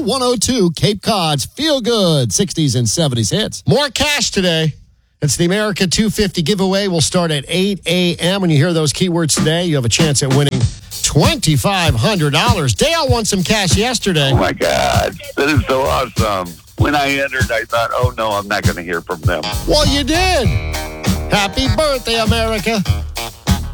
102 Cape Cod's Feel Good 60s and 70s hits. More cash today. It's the America 250 giveaway. We'll start at 8 a.m. When you hear those keywords today, you have a chance at winning $2,500. Dale won some cash yesterday. Oh, my God. That is so awesome. When I entered, I thought, oh, no, I'm not going to hear from them. Well, you did. Happy birthday, America.